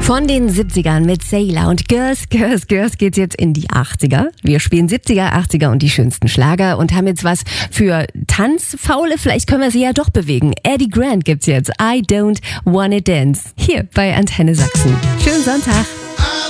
Von den 70ern mit Sailor und Girls geht's jetzt in die 80er. Wir spielen 70er, 80er und die schönsten Schlager und haben jetzt was für Tanzfaule. Vielleicht können wir sie ja doch bewegen. Eddie Grant gibt's jetzt. I Don't Wanna Dance. Hier bei Antenne Sachsen. Schönen Sonntag.